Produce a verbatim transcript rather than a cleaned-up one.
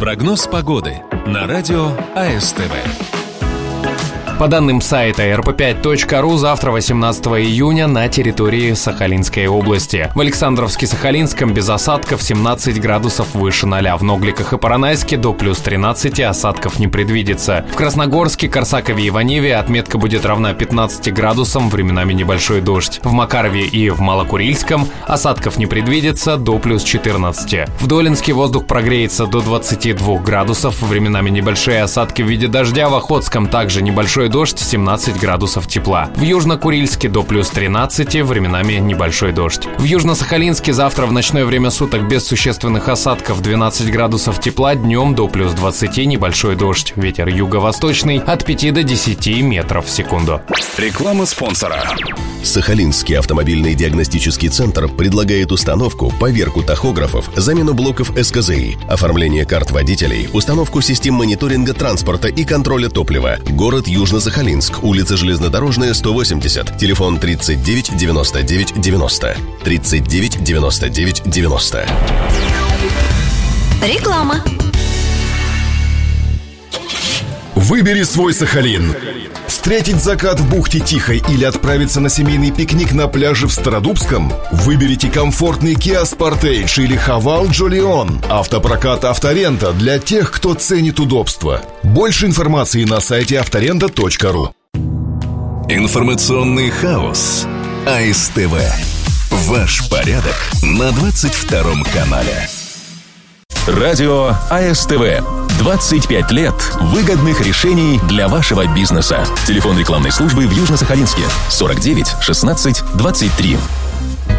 Прогноз погоды на радио АСТВ. По данным сайта эр пэ пять точка ру, завтра, восемнадцатого июня, на территории Сахалинской области. В Александровске-Сахалинском без осадков семнадцать градусов выше ноля. В Ногликах и Поронайске до плюс тринадцати, осадков не предвидится. В Красногорске, Корсакове и Иваневе отметка будет равна пятнадцати градусам, временами небольшой дождь. В Макарове и в Малокурильском осадков не предвидится, до плюс четырнадцати. В Долинске воздух прогреется до двадцати двух градусов, временами небольшие осадки в виде дождя. В Охотском также небольшой дождь, семнадцать градусов тепла. В Южно-Курильске до плюс тринадцати, временами небольшой дождь. В Южно-Сахалинске завтра в ночное время суток без существенных осадков, двенадцать градусов тепла, днем до плюс двадцати, небольшой дождь. Ветер юго-восточный от пяти до десяти метров в секунду. Реклама спонсора. Сахалинский автомобильный диагностический центр предлагает установку, поверку тахографов, замену блоков эс ка зэ и, оформление карт водителей, установку систем мониторинга транспорта и контроля топлива. Город Южно-Сахалинск, улица Железнодорожная, сто восемьдесят, телефон тридцать девять девяносто девять девяносто, тридцать девять девяносто девять девяносто. Реклама. Выбери свой Сахалин. Встретить закат в бухте Тихой или отправиться на семейный пикник на пляже в Стародубском? Выберите комфортный Kia Sportage или Haval Jolion. Автопрокат «Авторента» для тех, кто ценит удобство. Больше информации на сайте авторента точка ру. Информационный хаос. АСТВ. Ваш порядок на двадцать втором канале. Радио АСТВ. двадцать пять лет выгодных решений для вашего бизнеса. Телефон рекламной службы в Южно-Сахалинске сорок девять шестнадцать двадцать три.